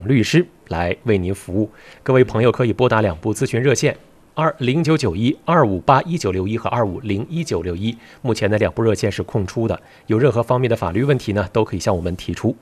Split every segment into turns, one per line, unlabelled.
律师来为您服务。各位朋友可以拨打2部咨询热线0991258191和25011961，目前的2部热线是空出的，有任何方面的法律问题呢，都可以向我们提出。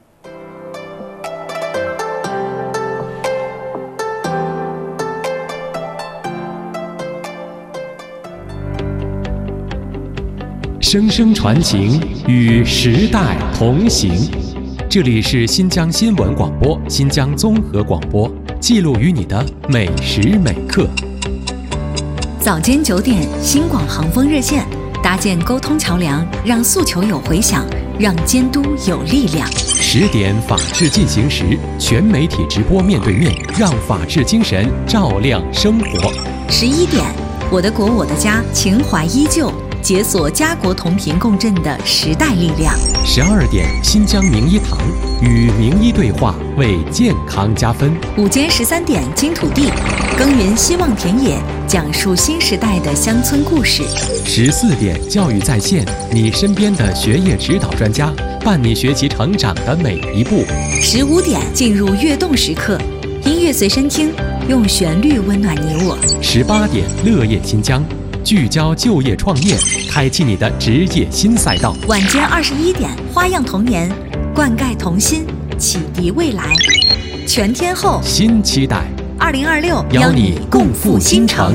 声声传情，与时代同行。这里是新疆新闻广播、新疆综合广播，记录于你的每时每刻。
早间9点，新广航风热线，搭建沟通桥梁，让诉求有回响，让监督有力量。
10点，法治进行时，全媒体直播面对面，让法治精神照亮生活。
11点，我的国我的家，情怀依旧，解锁家国同频共振的时代力量。
12点，新疆名医堂，与名医对话，为健康加分。
午间13点，金土地，耕耘希望田野，讲述新时代的乡村故事。
14点，教育在线，你身边的学业指导专家，伴你学习成长的每一步。
15点，进入跃动时刻，音乐随身听，用旋律温暖你我。
18点，乐业新疆，聚焦就业创业，开启你的职业新赛道。
晚间21点，花样童年，灌溉童心，启迪未来。全天候
新期待
2026，
邀你共赴新城。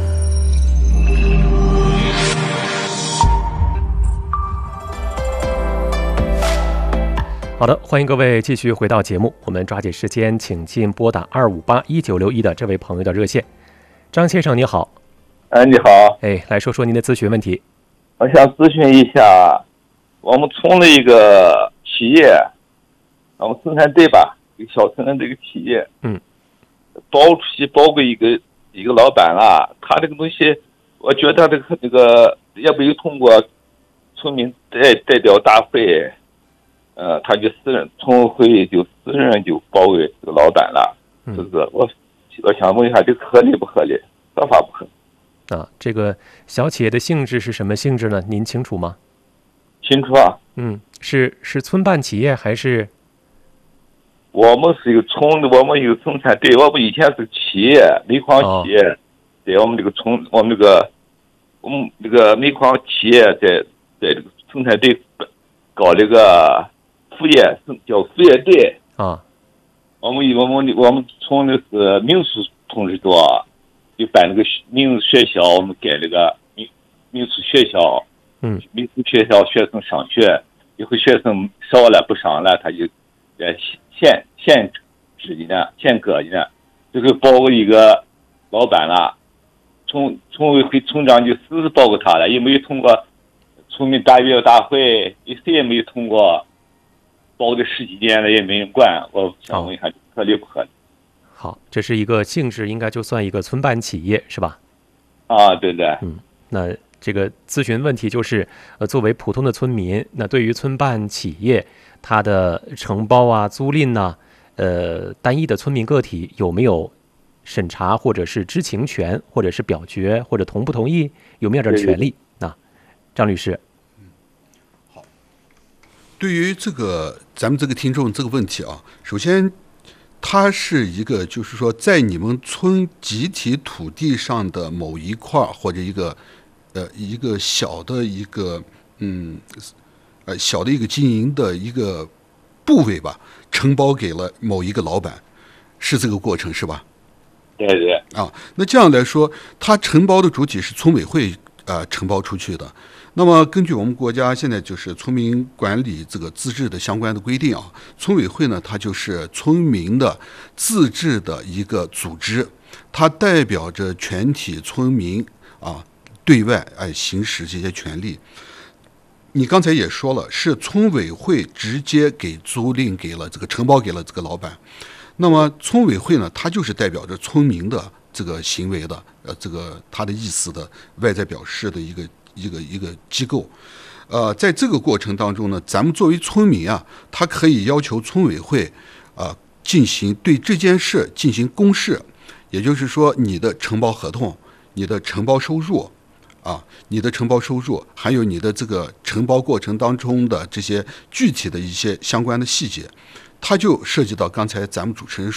好的，欢迎各位继续回到节目，我们抓紧时间请进拨打2581961的这位朋友的热线。张先生你好。
你好。
来说说您的咨询问题。
我想咨询一下，我们从了一个企业，我们生产队吧，一个小生产队一个企业，包出去包给一个老板了，他这个东西，我觉得这个也没有通过村民代表大会，他就村委会就私人就包给这个老板了，这个我想问一下，这个合理不合理？合法不合理？
这个小企业的性质是什么性质呢？您清楚吗？
清楚啊。
是村办企业还是？
我们是一个村的，我们有生产队，我们以前是企业煤矿企业，对，我们这个村，我们这个煤矿企业在这个生产队搞这个副业，叫副业队
啊。
我们村的是民宿同志多，就办那个民宿学校，我们改这个民宿学校，民宿学校学生上学，以后学生少了不上了，他就限制的呢，限格的呢，就给包给一个老板了，村委会村长就死死包给他了，也没有通过村民代表大会，谁也没有通过，包的10几年了也没人管，我想问一下，合理不合理？
好，这是一个性质，应该就算一个村办企业是吧？
对对。
那这个咨询问题就是，作为普通的村民，那对于村办企业，它的承包啊、租赁呐，单一的村民个体有没有审查或者是知情权，或者是表决，或者同不同意，有没有这权利？张律师。
好，对于咱们这个听众这个问题啊，首先，它是一个就是说，在你们村集体土地上的某一块或者一个小的一个小的一个经营的一个部位吧，承包给了某一个老板，是这个过程是吧？
对对。
那这样来说，它承包的主体是村委会承包出去的。那么根据我们国家现在就是村民管理这个自治的相关的规定啊，村委会呢，它就是村民的自治的一个组织，它代表着全体村民对外行使这些权利。你刚才也说了，是村委会直接给租赁给了这个承包给了这个老板。那么村委会呢，它就是代表着村民的这个行为的这个他的意思的外在表示的一个机构。在这个过程当中呢，咱们作为村民他可以要求村委会进行对这件事进行公示，也就是说你的承包合同、你的承包收入啊，你的承包收入，还有你的这个承包过程当中的这些具体的一些相关的细节，它就涉及到刚才咱们主持人